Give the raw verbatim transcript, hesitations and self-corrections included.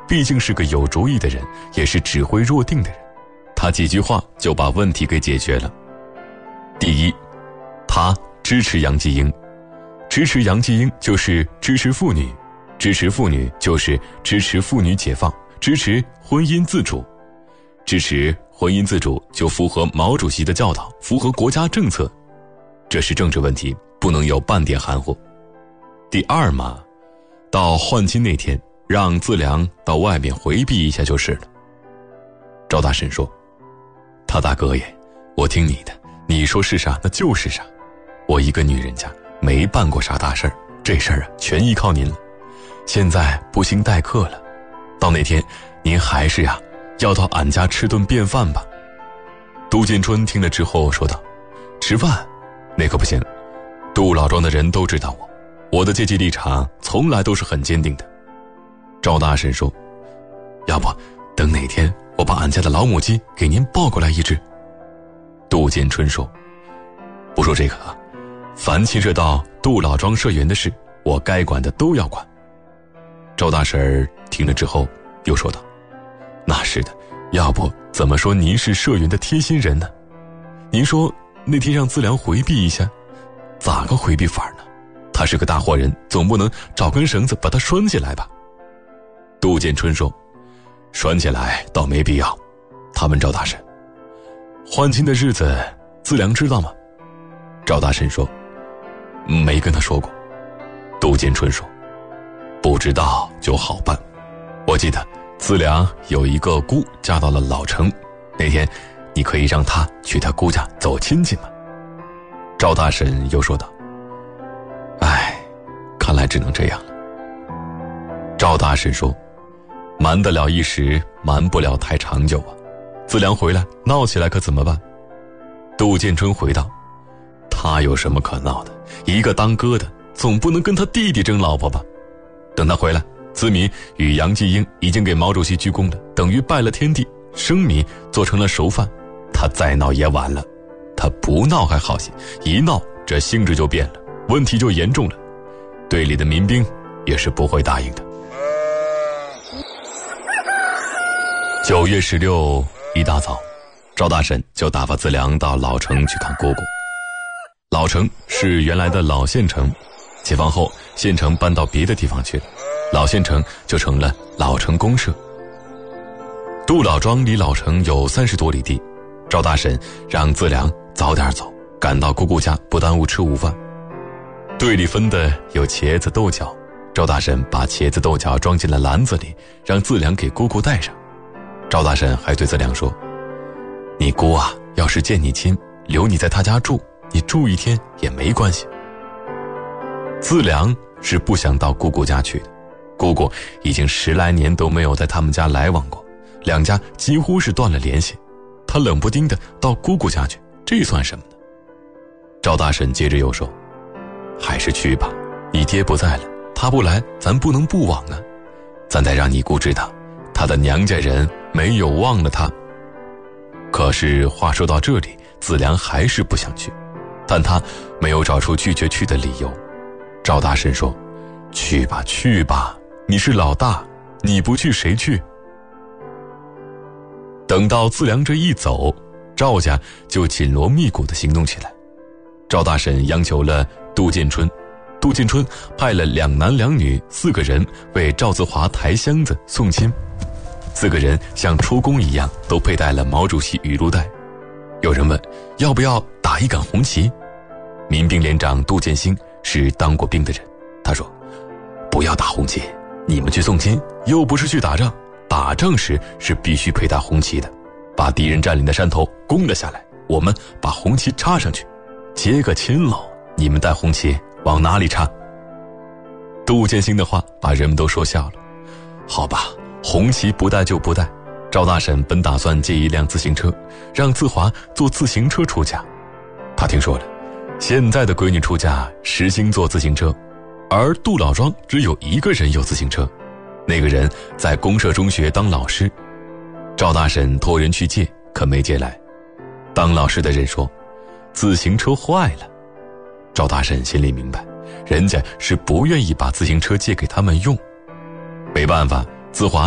毕竟是个有主意的人，也是指挥若定的人，他几句话就把问题给解决了。第一，他支持杨继英，支持杨继英就是支持妇女，支持妇女就是支持妇女解放，支持婚姻自主，支持婚姻自主就符合毛主席的教导，符合国家政策，这是政治问题，不能有半点含糊。第二嘛，到换亲那天让自良到外面回避一下就是了。赵大婶说，他大哥爷，我听你的，你说是啥那就是啥，我一个女人家没办过啥大事儿，这事儿啊全依靠您了，现在不兴待客了，到那天您还是呀要到俺家吃顿便饭吧。杜建春听了之后说道，吃饭那可不行，杜老庄的人都知道我，我的阶级立场从来都是很坚定的。赵大婶说，要不等哪天我把俺家的老母鸡给您抱过来一只。杜建春说，不说这个啊，凡牵涉到杜老庄社员的事，我该管的都要管。赵大婶儿听了之后又说道，那是的，要不怎么说您是社员的贴心人呢？您说那天让自良回避一下，咋个回避法呢？他是个大活人，总不能找根绳子把他拴起来吧。杜建春说，拴起来倒没必要。他问赵大婶，换亲的日子自良知道吗？赵大婶说，没跟他说过。杜建春说，不知道就好办，我记得自良有一个姑嫁到了老城，那天你可以让她去她姑家走亲戚吗？赵大婶又说道，唉，看来只能这样了。赵大婶说，瞒得了一时，瞒不了太长久啊，自良回来闹起来可怎么办？杜建春回道，他有什么可闹的，一个当哥的总不能跟他弟弟争老婆吧。等他回来，自米与杨继英已经给毛主席鞠躬了，等于拜了天地，生米做成了熟饭，他再闹也晚了。他不闹还好些，一闹这性质就变了，问题就严重了，队里的民兵也是不会答应的。九月十六一大早，赵大婶就打发自良到老城去看姑姑。老城是原来的老县城，解放后县城搬到别的地方去了，老县城就成了老城公社。杜老庄离老城有三十多里地，赵大婶让自良早点走，赶到姑姑家不耽误吃午饭。队里分的有茄子豆角，赵大婶把茄子豆角装进了篮子里，让自良给姑姑带上。赵大婶还对自良说，你姑啊要是见你亲，留你在她家住，你住一天也没关系。自良是不想到姑姑家去的，姑姑已经十来年都没有在他们家来往过，两家几乎是断了联系，他冷不丁的到姑姑家去，这算什么呢？赵大婶接着又说，还是去吧，你爹不在了，他不来咱不能不往啊，咱得让你姑知道他的娘家人没有忘了他。可是话说到这里，子良还是不想去，但他没有找出拒绝去的理由。赵大婶说，去吧去吧，你是老大，你不去谁去？等到自良这一走，赵家就紧锣密鼓地行动起来。赵大婶央求了杜建春，杜建春派了两男两女四个人为赵自华抬箱子送亲。四个人像出宫一样都佩戴了毛主席语录带。有人问要不要打一杆红旗，民兵连长杜建兴是当过兵的人，他说，不要打红旗，你们去送亲又不是去打仗，打仗时是必须佩戴红旗的，把敌人占领的山头攻了下来，我们把红旗插上去，接个亲喽，你们带红旗往哪里插？杜建兴的话把人们都说笑了。好吧，红旗不带就不带。赵大婶本打算借一辆自行车，让自华坐自行车出嫁。他听说了，现在的闺女出嫁实行坐自行车，而杜老庄只有一个人有自行车，那个人在公社中学当老师。赵大婶托人去借，可没借来。当老师的人说，自行车坏了。赵大婶心里明白，人家是不愿意把自行车借给他们用。没办法，自华